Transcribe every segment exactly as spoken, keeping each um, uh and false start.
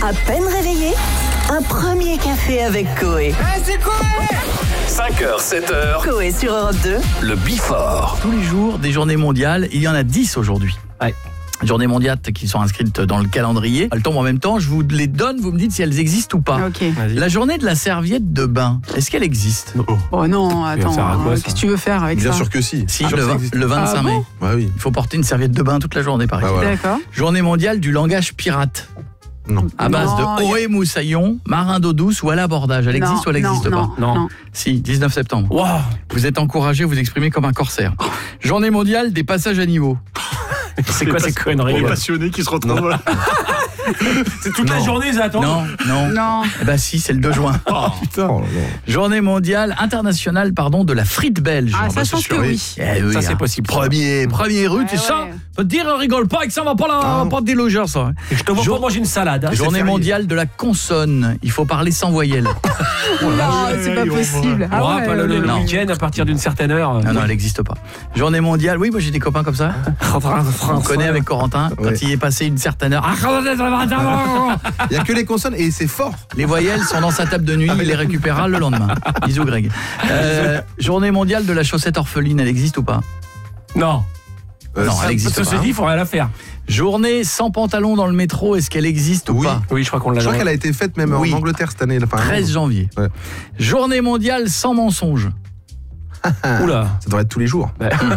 À peine réveillé, un premier café avec Coé. Ah, c'est Coé! cinq heures, sept heures. Coé sur Europe deux. Le Before. Tous les jours, des journées mondiales, il y en a dix aujourd'hui. Ouais. Journées mondiales qui sont inscrites dans le calendrier. Elles tombent en même temps, je vous les donne, vous me dites si elles existent ou pas. Ok. La journée de la serviette de bain, est-ce qu'elle existe? Oh. Oh non, attends, faire à quoi, euh, ça qu'est-ce que tu veux faire avec Bien ça? sûr que si. Si, Ah, le, ça vingt- existe. le vingt-cinq Ah mai. bon Ouais, oui. Il faut porter une serviette de bain toute la journée, par Ah, exemple. voilà. D'accord. Journée mondiale du langage pirate. Non. À base Non, de ohé moussaillon, marin d'eau douce ou à l'abordage. Elle existe Non, ou elle n'existe non, pas? non, Non. non. Si, dix-neuf septembre. Waouh. Vous êtes encouragé, vous exprimez comme un corsaire. Journée mondiale des passages à niveau. C'est quoi ces conneries Les là passionnés qui se retrouvent là. C'est toute la Non. journée, ça attend. Non, non. Non. Eh ben si, c'est le deux juin. Oh, Putain. Oh, non. Journée mondiale internationale pardon, de la frite belge. Ah, ça, bah, je pense c'est que sûr, oui. Eh oui, Ça, c'est hein. possible. Premier, premier rue, Ouais, tu sais ça? ouais. Faut te dire, on rigole pas, que ça va pas la Ah, non. porte des logeurs, ça. hein. Je te vois Jour- pas manger une salade. hein. Journée férié. mondiale de la consonne. Il faut parler sans voyelle. Non, c'est pas ouais, possible. On Ah aura ouais, pas le, le non. week-end à partir d'une certaine heure. Non, non, elle n'existe pas. Journée mondiale, oui, moi j'ai des copains comme ça. On connaît avec Corentin, quand Ouais. il est passé une certaine heure. Il n'y a que les consonnes et c'est fort. Les voyelles sont dans sa table de nuit, il les récupérera le lendemain. Bisous Greg. Euh, journée mondiale de la chaussette orpheline, elle existe ou pas? Non. Euh, Non, ça- elle existe Ceci pas. dit, il faut rien la faire. Journée sans pantalon dans le métro, est-ce qu'elle existe ou Oui. pas? Oui, je crois qu'on l'a. Je crois qu'elle a été faite même Oui. en Angleterre cette année. Enfin, treize janvier. Ouais. Journée mondiale sans mensonge. Oula. Ça devrait être tous les jours.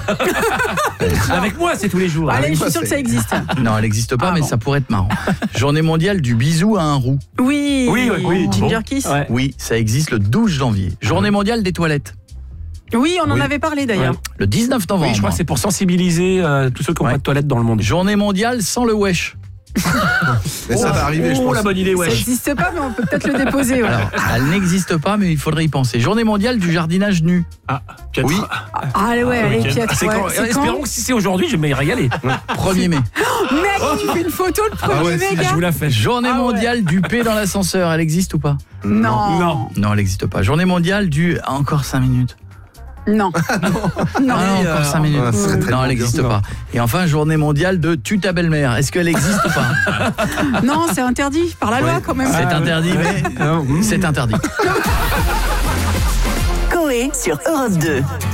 Avec moi, c'est tous les jours. Allez, je moi, suis sûre que c'est- ça existe. Non, elle n'existe pas, Ah mais bon. ça pourrait être marrant. Journée mondiale du bisou à un roux. Oui. Oui, oui, oui. Ginger Bon. Kiss. Ouais. Oui, ça existe le douze janvier. Journée mondiale des toilettes. Oui, on en Oui. avait parlé d'ailleurs. Le dix-neuf novembre. Oui, je crois que c'est pour sensibiliser euh, tous ceux qui n'ont Ouais. pas de toilette dans le monde. Journée mondiale sans le wesh. Mais ça va arriver, je Oh, pense. la bonne idée, Ça ouais. n'existe pas, mais on peut peut-être le déposer. ouais. Alors, elle n'existe pas, mais il faudrait y penser. Journée mondiale du jardinage nu. Ah, Oui. Ah ouais, allez, Piet. C'est ouais. quand, C'est espérons que si c'est aujourd'hui, je vais me régaler. premier mai. Mec, tu fais une photo le premier Ah ouais, mai, si, gars. Je vous la fais. Journée Ah ouais. mondiale du P dans l'ascenseur. Elle existe ou pas? Non. Non. Non, elle n'existe pas. Journée mondiale du encore cinq minutes. Non. Non. Ah, encore cinq minutes. Ah, ce serait très non, bon, elle n'existe bien. pas. Et enfin, journée mondiale de tue ta belle-mère. Est-ce qu'elle existe ou pas? Non, c'est interdit par la loi Ouais. quand même. C'est interdit, mais Non. c'est interdit. Coé sur Europe deux.